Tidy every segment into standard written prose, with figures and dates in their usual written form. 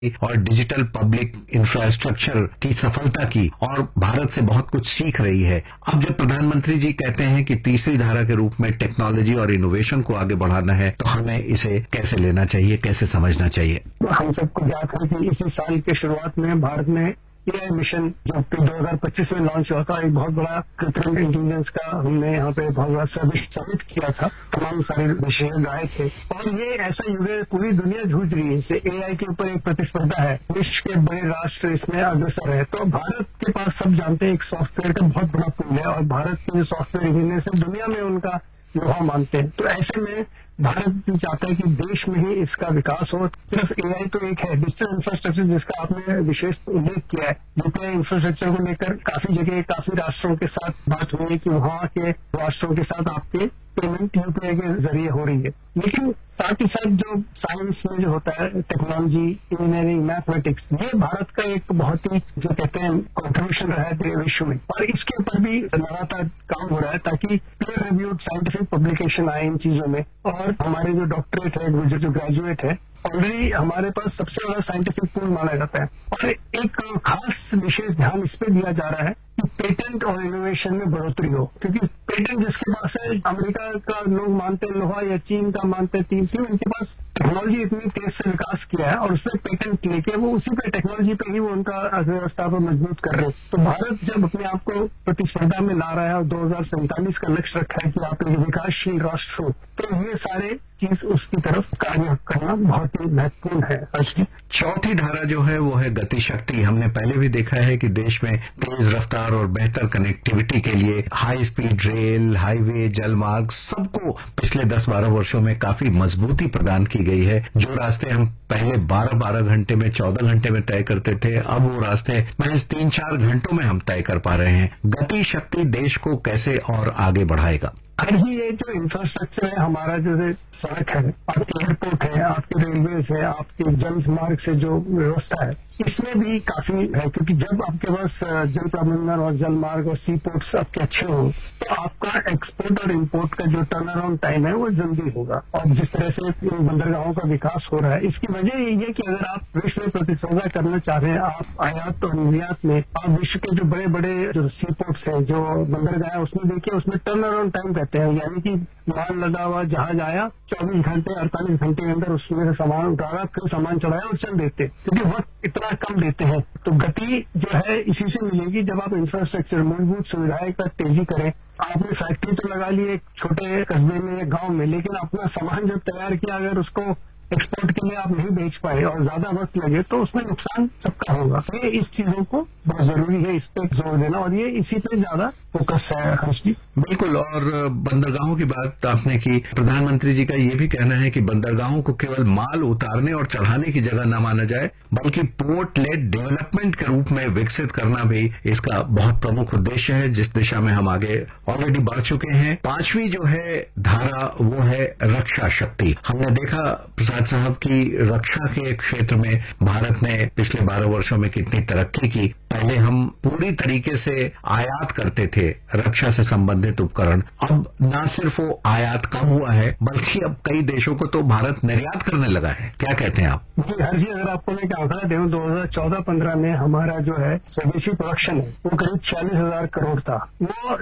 और digital public infrastructure की सफलता की और भारत से बहुत कुछ सीख रही है। अब जब प्रधानमंत्री जी कहते हैं कि तीसरी धारा के रूप में टेक्नोलॉजी और इनोवेशन को आगे बढ़ाना है, तो हमें इसे कैसे लेना चाहिए, कैसे समझना चाहिए? हम सबको ज्ञात है कि इसी साल के शुरुआत में भारत में एआई मिशन जो 2025 में लॉन्च हुआ था, एक बहुत बड़ा कृत्रिम इंटेलिजेंस का हमने यहाँ पे बहुत बड़ा सबमिट किया था। तमाम सारे विशेषज्ञ आए थे और ये ऐसा युग है, पूरी दुनिया जूझ रही है इससे। एआई के ऊपर एक प्रतिस्पर्धा है, विश्व के बड़े राष्ट्र इसमें अग्रसर है। तो भारत के पास सब जानते हैं एक सॉफ्टवेयर का बहुत बड़ा पूल है और भारत के जो सॉफ्टवेयर इंजीनियर्स है दुनिया में उनका लोहा मानते हैं। तो ऐसे में भारत भी चाहता है कि देश में ही इसका विकास हो। सिर्फ एआई तो एक है, डिजिटल इंफ्रास्ट्रक्चर जिसका आपने विशेष उल्लेख किया है, यूपीआई इंफ्रास्ट्रक्चर को लेकर काफी जगह काफी राष्ट्रों के साथ बात हुई है कि वहां के राष्ट्रों के साथ आपके पेमेंट यूपीआई के जरिए हो रही है। लेकिन साथ ही साथ जो साइंस में जो होता है, टेक्नोलॉजी, इंजीनियरिंग, मैथमेटिक्स, ये भारत का एक बहुत ही जो कहते हैं कॉन्ट्रीब्यूशन रहा है विश्व में और इसके ऊपर भी लगातार काम हो रहा है ताकि पीयर रिव्यूड साइंटिफिक पब्लिकेशन आए इन चीजों में। और हमारे जो डॉक्टरेट है, जो ग्रेजुएट है, ऑलरेडी हमारे पास सबसे बड़ा साइंटिफिक पूल माना जाता है। और एक खास विशेष ध्यान इस पे दिया जा रहा है कि पेटेंट और इनोवेशन में बढ़ोतरी हो, क्योंकि पेटेंट जिसके पास है, अमेरिका का लोग मानते हैं लोहा या चीन का मानते हैं तीन, उनके पास टेक्नोलॉजी इतनी तेज से विकास किया है और उसमें पेटेंट लेके वो उसी पे टेक्नोलॉजी पे ही वो उनका अर्थव्यवस्था को मजबूत कर रहे हैं। तो भारत जब अपने आप को प्रतिस्पर्धा में ला रहा है और 2047 का लक्ष्य रखा है कि आप एक विकासशील राष्ट्र हो, तो ये सारे चीज उसकी तरफ कार्य करना बहुत ही महत्वपूर्ण है। चौथी धारा जो है वो है गति शक्ति। हमने पहले भी देखा है कि देश में तेज रफ्तार और बेहतर कनेक्टिविटी के लिए हाई स्पीड रेल, हाईवे, जलमार्ग सबको पिछले 10-12 वर्षों में काफी मजबूती प्रदान की गई है। जो रास्ते हम पहले 12-12 घंटे में, 14 घंटे में तय करते थे, अब वो रास्ते महज 3-4 घंटों में हम तय कर पा रहे हैं। गति शक्ति देश को कैसे और आगे बढ़ाएगा? अगर ये जो इंफ्रास्ट्रक्चर है हमारा, जैसे सड़क है, आपके एयरपोर्ट है, आपके रेलवे है, आपके जल मार्ग से जो व्यवस्था है, इसमें भी काफी है। क्योंकि जब आपके पास जल प्रबंधन और जल मार्ग और सी पोर्ट्स आपके अच्छे हो तो आपका एक्सपोर्ट और इम्पोर्ट का जो टर्न अराउंड टाइम है वो जल्दी होगा। और जिस तरह से बंदरगाहों का विकास हो रहा है, इसकी वजह यही है कि अगर आप विश्व में प्रतिस्पर्धा करना चाह रहे हैं, आप आयात और निर्यात में, आप विश्व के जो बड़े बड़े जो सी पोर्ट्स हैं, जो बंदरगाह है, उसमें देखिए उसमें टर्न अराउंड टाइम कहते हैं, यानी कि माल लदा हुआ जहाज आया, 24 घंटे 48 घंटे के अंदर उसमें से सामान उतारा, फिर सामान चढ़ाया और चल देते, क्योंकि वक्त इतना कम देते हैं। तो गति जो है इसी से मिलेगी जब आप इंफ्रास्ट्रक्चर, मूलभूत सुविधाएं का तेजी करें। आपने फैक्ट्री तो लगा ली एक छोटे कस्बे में या गांव में, लेकिन अपना सामान जब तैयार किया, अगर उसको एक्सपोर्ट के लिए आप नहीं बेच पाए और ज्यादा वक्त लगे तो उसमें नुकसान सबका होगा। ये इस चीजों को बहुत जरूरी है, इस पे जोर देना, और ये इसी पे ज्यादा फोकस है। हर्ष जी, बिल्कुल। और बंदरगाहों की बात आपने की, प्रधानमंत्री जी का ये भी कहना है कि बंदरगाहों को केवल माल उतारने और चढ़ाने की जगह न माना जाए, बल्कि पोर्ट लेड डेवलपमेंट के रूप में विकसित करना भी इसका बहुत प्रमुख उद्देश्य है, जिस दिशा में हम आगे ऑलरेडी बढ़ चुके हैं। 5वीं जो है धारा वो है रक्षा शक्ति। हमने देखा प्रसाद साहब की रक्षा के क्षेत्र में भारत ने पिछले 12 वर्षों में कितनी तरक्की की। पहले हम पूरी तरीके से आयात करते थे रक्षा से संबंधित उपकरण, अब न सिर्फ वो आयात कम हुआ है, बल्कि अब कई देशों को तो भारत निर्यात करने लगा है। क्या कहते हैं आप? जी हर जी, अगर आपको मैं क्या आंकड़ा दूं, 2014-15 में हमारा जो है स्वदेशी प्रोडक्शन है वो करीब 46,000 करोड़ था। वो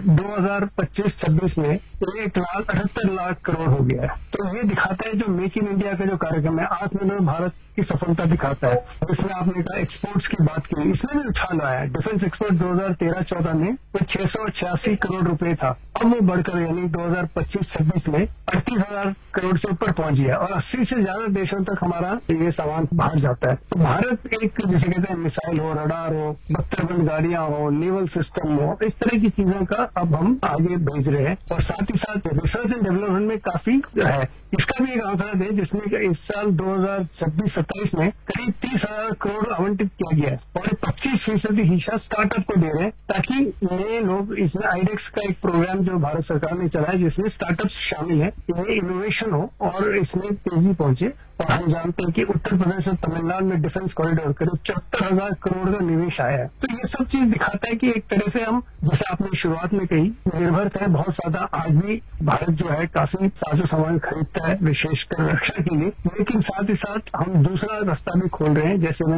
2025-26 में 1,78,00,000 करोड़ हो गया है। तो ये दिखाता है जो मेक इन इंडिया का जो कार्यक्रम है, आत्मनिर्भर भारत की सफलता दिखाता है। इसमें आपने कहा एक्सपोर्ट्स की बात की, इसमें भी उछाल आया है। डिफेंस एक्सपोर्ट 2013-14 में वो 686 करोड़ रुपए था, अब वो बढ़कर यानी 2025-26 में 38,000 करोड़ से ऊपर पहुंच गया और 80 से ज्यादा देशों तक हमारा ये सामान बाहर जाता है। तो भारत एक जिसे कहते हैं मिसाइल हो, रडार हो, बख्तरबंद गाड़ियां हो, नेवल सिस्टम हो, इस तरह की चीजों का अब हम आगे भेज रहे हैं। और साथ ही साथ रिसर्च एंड डेवलपमेंट में काफी है। इसका भी एक आंकड़ा दें जिसमें इस साल 2026-27 में करीब 30,000 करोड़ आवंटित किया गया है और 25% हिस्सा स्टार्टअप को दे रहे हैं, ताकि नए लोग इसमें आईडेक्स का एक प्रोग्राम जो भारत सरकार ने चलाया जिसमें स्टार्टअप्स शामिल है, ये इनोवेशन हो और इसमें तेजी पहुंचे। और हम जानते हैं कि उत्तर प्रदेश और तमिलनाडु में डिफेंस कॉरिडोर करीब 74,000 करोड़ का निवेश आया है। तो ये सब चीज दिखाता है कि एक तरह से हम, जैसे आपने शुरुआत में कही, निर्भर है बहुत ज्यादा। आज भी भारत जो है काफी साजो सामान खरीदता है, विशेषकर रक्षा के लिए, लेकिन साथ ही साथ हम दूसरा रास्ता भी खोल रहे हैं। जैसे